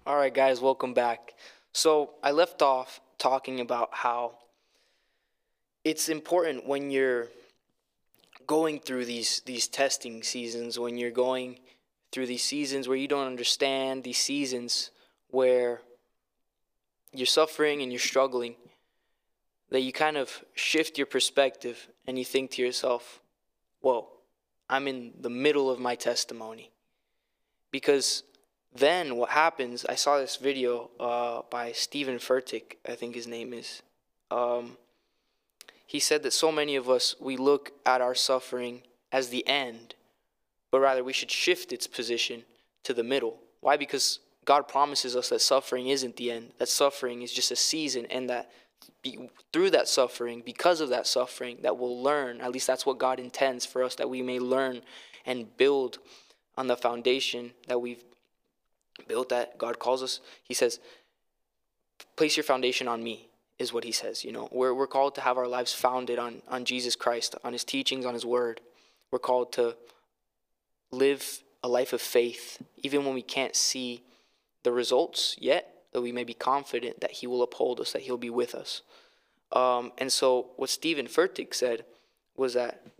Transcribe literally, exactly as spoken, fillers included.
All right, guys, welcome back. So I left off talking about how it's important when you're going through these these testing seasons, when you're going through these seasons where you don't understand, these seasons where you're suffering and you're struggling, that you kind of shift your perspective and you think to yourself, whoa, I'm in the middle of my testimony. Because then what happens, I saw this video uh, by Stephen Furtick, I think his name is. Um, he said that so many of us, we look at our suffering as the end, but rather we should shift its position to the middle. Why? Because God promises us that suffering isn't the end, that suffering is just a season, and that be, through that suffering, because of that suffering, that we'll learn, at least that's what God intends for us, that we may learn and build on the foundation that we've built, that God calls us. He says, place your foundation on me, is what he says. You know, we're, we're called to have our lives founded on, on Jesus Christ, on his teachings, on his word. We're called to live a life of faith, even when we can't see the results yet, that we may be confident that he will uphold us, that he'll be with us. Um, and so what Stephen Furtick said was that